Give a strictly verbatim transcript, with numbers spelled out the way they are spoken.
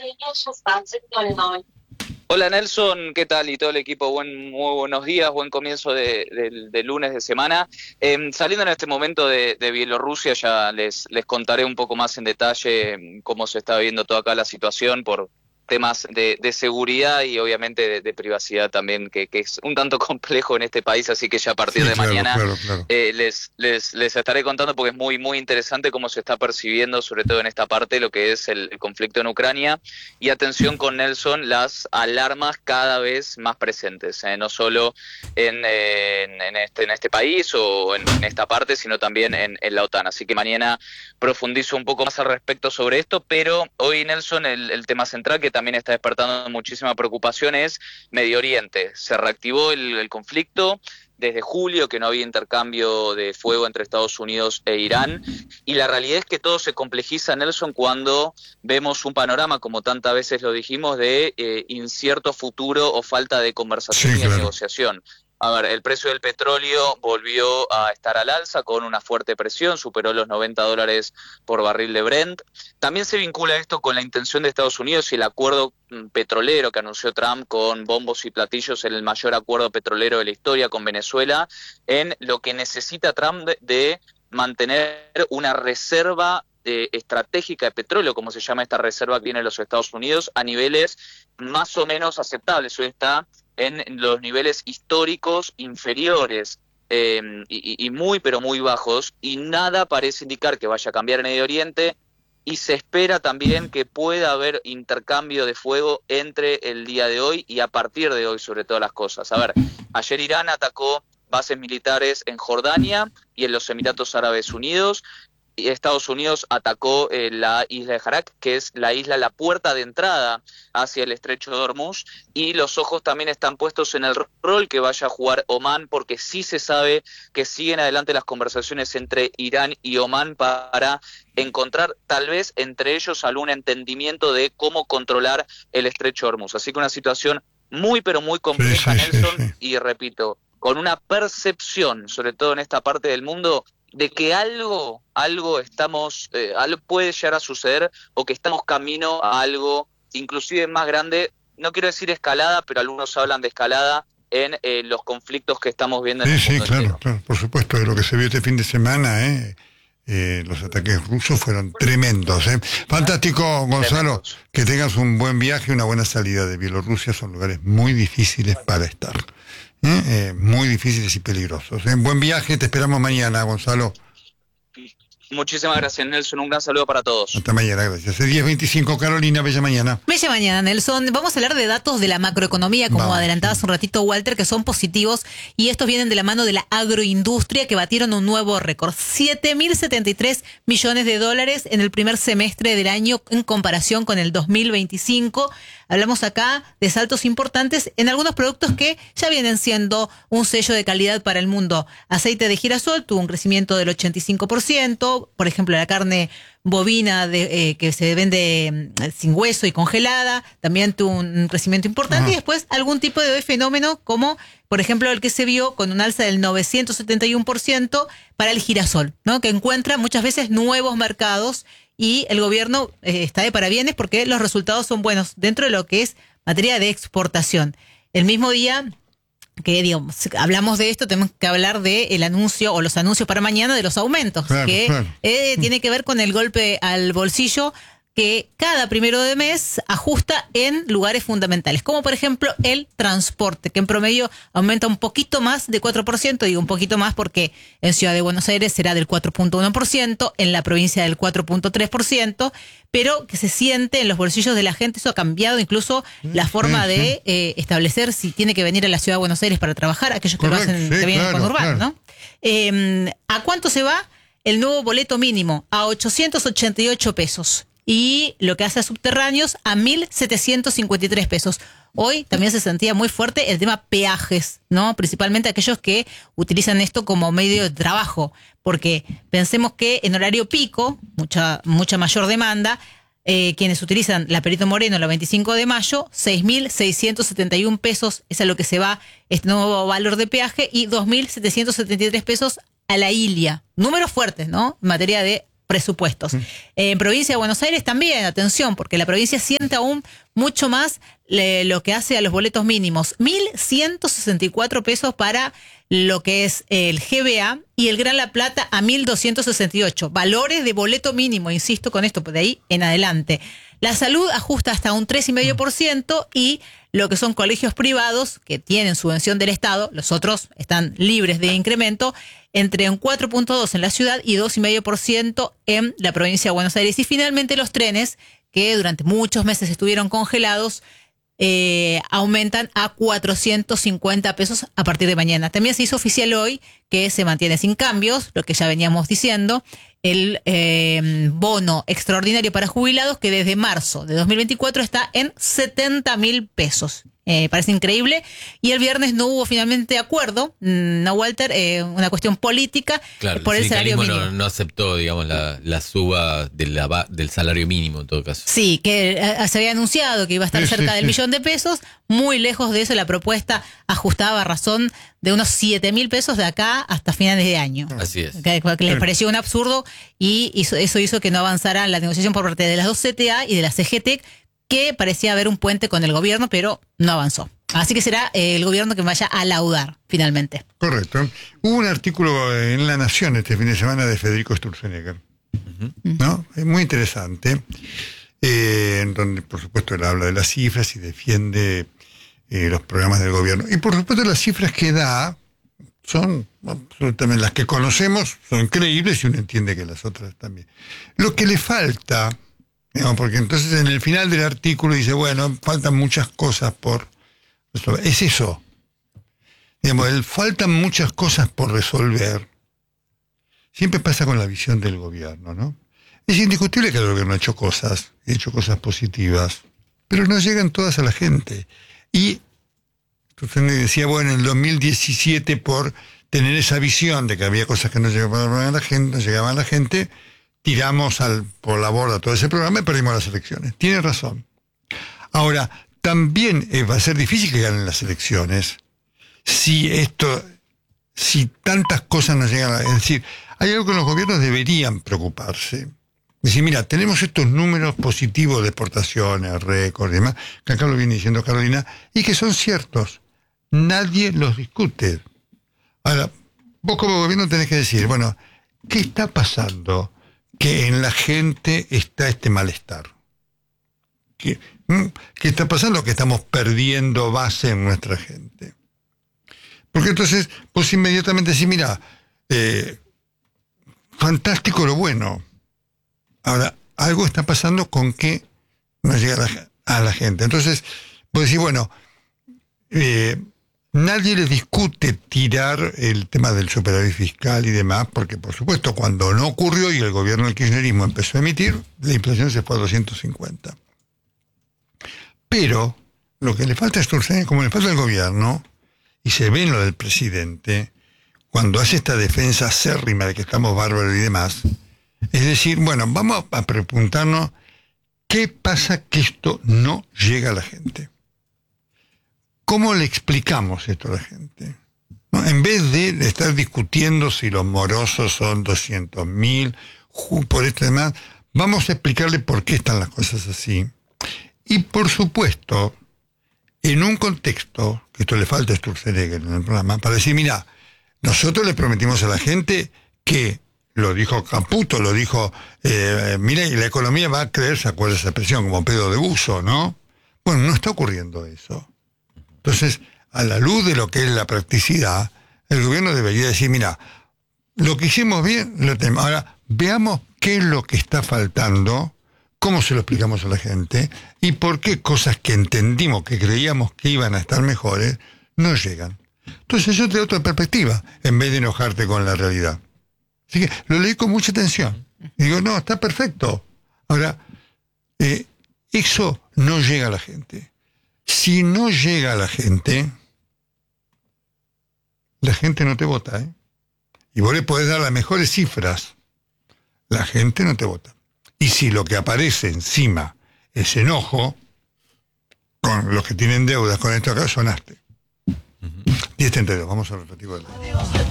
Hola Nelson, ¿qué tal? Y todo el equipo, buen, muy buenos días, buen comienzo de, de- de lunes de semana. Em, saliendo en este momento de, de Bielorrusia, ya les, les contaré un poco más en detalle em, cómo se está viendo toda acá la situación por temas de, de seguridad y obviamente de, de privacidad también, que, que es un tanto complejo en este país, así que ya a partir Sí, de claro, mañana claro, claro. eh, les, les, les estaré contando porque es muy, muy interesante cómo se está percibiendo, sobre todo en esta parte, lo que es el el conflicto en Ucrania. Y atención con Nelson, las alarmas cada vez más presentes, ¿eh? No solo en, eh, en, en este, en este país o en, en esta parte, sino también en, en la OTAN. Así que mañana profundizo un poco más al respecto sobre esto, pero hoy, Nelson, el, el tema central que también está despertando muchísima preocupación es Medio Oriente. Se reactivó el, el conflicto desde julio, que no había intercambio de fuego entre Estados Unidos e Irán, y la realidad es que todo se complejiza, Nelson, cuando vemos un panorama, como tantas veces lo dijimos, de eh, incierto futuro o falta de Sí, conversación y de claro. negociación. A ver, el precio del petróleo volvió a estar al alza con una fuerte presión, superó los noventa dólares por barril de Brent. También se vincula esto con la intención de Estados Unidos y el acuerdo mm, petrolero que anunció Trump con bombos y platillos en el mayor acuerdo petrolero de la historia con Venezuela, en lo que necesita Trump de, de mantener una reserva eh, estratégica de petróleo, como se llama esta reserva que tiene los Estados Unidos, a niveles más o menos aceptables. Hoy está en los niveles históricos inferiores eh, y, y muy, pero muy bajos, y nada parece indicar que vaya a cambiar en Medio Oriente. Y se espera también que pueda haber intercambio de fuego entre el día de hoy y a partir de hoy, sobre todas las cosas. A ver, ayer Irán atacó bases militares en Jordania y en los Emiratos Árabes Unidos. Y Estados Unidos atacó eh, la isla de Jarak, que es la isla, la puerta de entrada hacia el estrecho de Hormuz, y los ojos también están puestos en el rol que vaya a jugar Omán, porque sí se sabe que siguen adelante las conversaciones entre Irán y Omán para encontrar tal vez entre ellos algún entendimiento de cómo controlar el estrecho de Hormuz. Así que una situación muy pero muy Sí, compleja, sí, sí, Nelson, sí. y repito, con una percepción, sobre todo en esta parte del mundo, de que algo, algo estamos, eh, algo puede llegar a suceder o que estamos camino a algo inclusive más grande. No quiero decir escalada, pero algunos hablan de escalada en eh, los conflictos que estamos viendo en Sí, el sí, mundo claro, entero. claro. Por supuesto, de lo que se vio este fin de semana, ¿eh? Eh, los ataques rusos fueron tremendos, ¿eh? Fantástico, Gonzalo. Tremendos. Que tengas un buen viaje y una buena salida de Bielorrusia. Son lugares muy difíciles para estar. ¿Eh? Eh, muy difíciles y peligrosos. ¿Eh? Buen viaje, te esperamos mañana, Gonzalo. Muchísimas gracias, Nelson. Un gran saludo para todos. Hasta mañana, gracias. Es diez veinticinco, Carolina, bella mañana. Bella mañana, Nelson. Vamos a hablar de datos de la macroeconomía, como Vamos. adelantaba hace un ratito Walter, que son positivos, y estos vienen de la mano de la agroindustria, que batieron un nuevo récord. siete mil setenta y tres millones de dólares en el primer semestre del año en comparación con el dos mil veinticinco. Hablamos acá de saltos importantes en algunos productos que ya vienen siendo un sello de calidad para el mundo. Aceite de girasol tuvo un crecimiento del ochenta y cinco por ciento. Por ejemplo, la carne bovina de, eh, que se vende eh, sin hueso y congelada, también tuvo un crecimiento importante. Ajá. Y después algún tipo de fenómeno como, por ejemplo, el que se vio con un alza del novecientos setenta y uno por ciento para el girasol, ¿no? Que encuentra muchas veces nuevos mercados y el gobierno eh, está de parabienes porque los resultados son buenos dentro de lo que es materia de exportación. El mismo día que, digamos, hablamos de esto, tenemos que hablar del anuncio o los anuncios para mañana de los aumentos, Claro, que claro. eh, tiene que ver con el golpe al bolsillo que cada primero de mes ajusta en lugares fundamentales, como por ejemplo el transporte, que en promedio aumenta un poquito más de cuatro por ciento, digo un poquito más porque en Ciudad de Buenos Aires será del cuatro punto uno por ciento, en la provincia del cuatro punto tres por ciento, pero que se siente en los bolsillos de la gente. Eso ha cambiado incluso la forma sí, sí. de eh, establecer si tiene que venir a la Ciudad de Buenos Aires para trabajar, aquellos que Correcto, lo hacen, sí, que vienen claro, con urbano, claro. ¿no? Eh, ¿A cuánto se va el nuevo boleto mínimo? A ochocientos ochenta y ocho pesos. Y lo que hace a subterráneos a mil setecientos cincuenta y tres pesos. Hoy también se sentía muy fuerte el tema peajes, ¿no? Principalmente aquellos que utilizan esto como medio de trabajo, porque pensemos que en horario pico, mucha, mucha mayor demanda, eh, quienes utilizan la Perito Moreno la veinticinco de mayo, seis mil seiscientos setenta y uno pesos es a lo que se va este nuevo valor de peaje, y dos mil setecientos setenta y tres pesos a la Ilia. Números fuertes, ¿no? En materia de presupuestos. Mm. Eh, en provincia de Buenos Aires también, atención, porque la provincia siente aún mucho más le, lo que hace a los boletos mínimos. mil ciento sesenta y cuatro pesos para lo que es el G B A y el Gran La Plata a mil doscientos sesenta y ocho. Valores de boleto mínimo, insisto con esto, pues de ahí en adelante. La salud ajusta hasta un tres coma cinco por ciento y lo que son colegios privados que tienen subvención del Estado, los otros están libres de incremento, entre un cuatro punto dos en la ciudad y dos coma cinco por ciento en la provincia de Buenos Aires. Y finalmente los trenes, que durante muchos meses estuvieron congelados, eh, aumentan a cuatrocientos cincuenta pesos a partir de mañana. También se hizo oficial hoy que se mantiene sin cambios, lo que ya veníamos diciendo, el eh, bono extraordinario para jubilados que desde marzo de dos mil veinticuatro está en setenta mil pesos. Eh, parece increíble. Y el viernes no hubo finalmente acuerdo, no, Walter, eh, una cuestión política claro, por el, el salario mínimo. No, no aceptó, digamos, la, la suba de la, del salario mínimo en todo caso. Sí, que eh, se había anunciado que iba a estar sí, cerca sí, del sí. millón de pesos. Muy lejos de eso, la propuesta ajustaba a razón de unos siete mil pesos de acá hasta finales de año. Así es. Que, que les pareció un absurdo y hizo, eso hizo que no avanzara la negociación por parte de las dos C T A y de la C G T E C, que parecía haber un puente con el gobierno, pero no avanzó. Así que será eh, el gobierno que vaya a laudar finalmente. Correcto. Hubo un artículo en La Nación este fin de semana de Federico Sturzenegger, uh-huh. ¿no? Es muy interesante, eh, en donde por supuesto él habla de las cifras y defiende eh, los programas del gobierno. Y por supuesto las cifras que da son absolutamente las que conocemos, son creíbles y uno entiende que las otras también. Lo que le falta, digamos, porque entonces en el final del artículo dice, bueno, faltan muchas cosas por resolver. Es eso. Digamos, el, faltan muchas cosas por resolver. Siempre pasa con la visión del gobierno, ¿no? Es indiscutible que el gobierno ha hecho cosas, ha hecho cosas positivas, pero no llegan todas a la gente. Y usted me decía, bueno, en el dos mil diecisiete, por tener esa visión de que había cosas que no llegaban a la gente, no llegaban a la gente, tiramos al, por la borda todo ese programa y perdimos las elecciones. Tiene razón. Ahora, también eh, va a ser difícil que ganen las elecciones si esto, si tantas cosas no llegan a... Es decir, hay algo que los gobiernos deberían preocuparse. Decir, mira, tenemos estos números positivos de exportaciones, récords y demás, que acá lo viene diciendo Carolina, y que son ciertos. Nadie los discute. Ahora, vos como gobierno tenés que decir, bueno, ¿qué está pasando que en la gente está este malestar? ¿Qué, ¿Qué está pasando? Que estamos perdiendo base en nuestra gente. Porque entonces vos inmediatamente decís, mira, eh, fantástico lo bueno. Ahora, algo está pasando con que no llega a la, a la gente. Entonces, vos decís, bueno, eh, nadie le discute tirar el tema del superávit fiscal y demás, porque por supuesto cuando no ocurrió y el gobierno del kirchnerismo empezó a emitir, la inflación se fue a doscientos cincuenta. Pero lo que le falta a Sturzenegger, como le falta al gobierno, y se ve en lo del presidente, cuando hace esta defensa acérrima de que estamos bárbaros y demás, es decir, bueno, vamos a preguntarnos qué pasa que esto no llega a la gente. ¿Cómo le explicamos esto a la gente? ¿No? En vez de estar discutiendo si los morosos son doscientos mil, por esto y demás, vamos a explicarle por qué están las cosas así. Y por supuesto, en un contexto, que esto le falta a Sturzenegger en el programa, para decir, mira, nosotros le prometimos a la gente que, lo dijo Caputo, lo dijo, eh, mira, y la economía va a creer, se acuerda esa expresión, como pedo de buzo, ¿no? Bueno, no está ocurriendo eso. Entonces, a la luz de lo que es la practicidad, el gobierno debería decir, mira, lo que hicimos bien, lo tenemos. Ahora, veamos qué es lo que está faltando, cómo se lo explicamos a la gente, y por qué cosas que entendimos, que creíamos que iban a estar mejores, no llegan. Entonces yo te doy otra perspectiva, en vez de enojarte con la realidad. Así que lo leí con mucha atención. Y digo, no, está perfecto. Ahora, eh, eso no llega a la gente. Si no llega a la gente, la gente no te vota, ¿eh? Y vos le podés dar las mejores cifras, la gente no te vota. Y si lo que aparece encima es enojo, con los que tienen deudas con esto acá, sonaste. Uh-huh. diez treinta y dos, vamos al rotativo de la...